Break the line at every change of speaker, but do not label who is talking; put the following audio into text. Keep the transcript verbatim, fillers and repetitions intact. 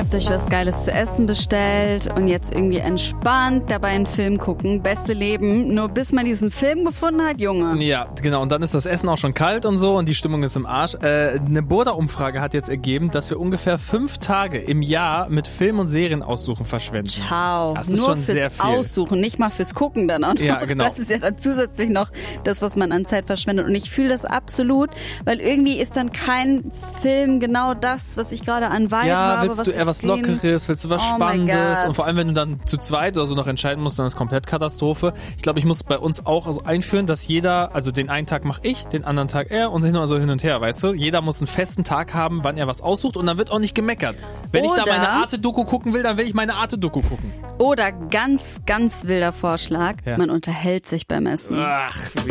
habt euch was Geiles zu essen bestellt und jetzt irgendwie entspannt dabei einen Film gucken. Beste Leben, nur bis man diesen Film gefunden hat, Junge.
Ja, genau. Und dann ist das Essen auch schon kalt und so und die Stimmung ist im Arsch. Äh, eine Burda-Umfrage hat jetzt ergeben, dass wir ungefähr fünf Tage im Jahr mit Film- und Serienaussuchen verschwenden.
Ciao.
Das ist
Nur
schon
fürs
sehr viel.
Aussuchen, nicht mal fürs Gucken dann auch noch.
Ja, genau.
Das ist ja dann zusätzlich noch das, was man an Zeit verschwendet. Und ich fühle das absolut, weil irgendwie ist dann kein Film genau das, was ich gerade an Vibe
Ja,
habe.
willst
was
du eher was
sehen.
Lockeres, willst du was
Oh my
Spannendes
God.
und vor allem, wenn du dann zu zweit oder so noch entscheiden musst, dann ist komplett Katastrophe. Ich glaube, ich muss bei uns auch also einführen, dass jeder, also den einen Tag mache ich, den anderen Tag er und hin und so hin und her, weißt du? Jeder muss einen festen Tag haben, wann er was aussucht und dann wird auch nicht gemeckert. Wenn ich da
Oder-
meine Arte-Doku gucken will, dann will ich meine Arte-Doku gucken.
Oder ganz, ganz wilder Vorschlag,
Ja.
man unterhält sich beim Essen.
Ach,